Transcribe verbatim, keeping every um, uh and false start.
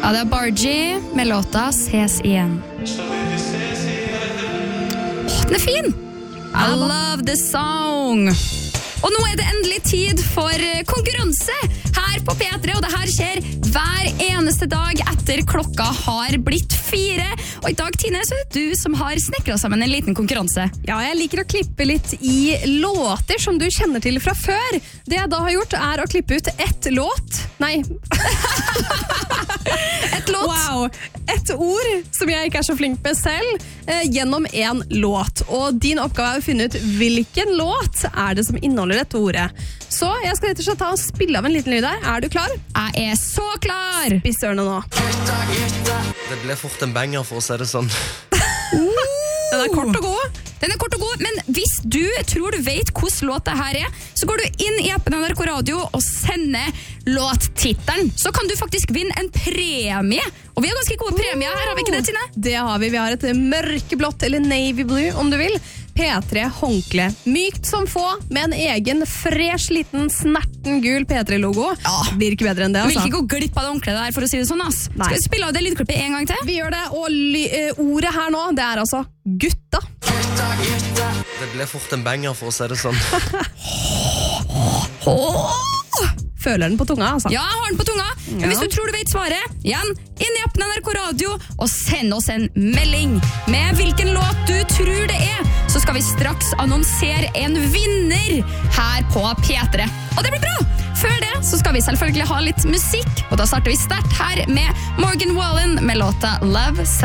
Ja, det er Bargie med låta Ses igjen. Åh, den er fin! I love the song! Og nå er det endelig tid for konkurranse her på P tre, og det her skjer hver eneste dag etter klokka har blitt fire. Og i dag, Tine, så er det du som har snekret sammen en liten konkurranse. Ja, jeg liker å klippe litt i låter som du kjenner til fra før. Det jeg da har gjort er å klippe ut ett låt. Nei. Et låt. Wow. Et ord som jeg ikke er så flink med selv, eh, gjennom en låt. Og din oppgave er å finne ut hvilken låt er det som inneholder dette ordet. Så jeg skal rett og slett ta og spille av en liten lyd her. Er du klar? Jeg er så klar! Spiss ørene nå. Det ble fort en banger, for å si det sånn. Den er kort og god. Den er kort og god, men hvis du tror du vet hvordan låt det her er, så går du inn i appen N R K Radio og sender låttittelen. Så kan du faktisk vinne en premie. Og vi har ganske gode premier her, har vi ikke det, Tine? Det har vi. Vi har et mørkeblått eller navy blue, om du vil. P tre håndkle. Mykt som få, med en egen fresh, liten, snerten gul P tre-logo. Ja. Blir ikke bedre enn det, Du vil altså. ikke gå glipp av det ordentlige der, for å si det sånn, ass. Nei. Skal vi spille av det lydklippet en gang til? Vi gjør det, og ly eh, ordet her nå, det er altså gutta. Det ble fort en banger, for å si det sånn. Føler den på tunga, altså. Ja, jeg har den på tunga. Men hvis du tror du vet svaret, igjen, inn i appen N R K Radio og send oss en melding med hvilken låt du tror det er. Så skal vi straks annonsere en vinner her på P tre. Og det blir bra! Før det så skal vi selvfølgelig ha litt musikk, og da starter vi sterkt her med Morgan Wallen med låta Love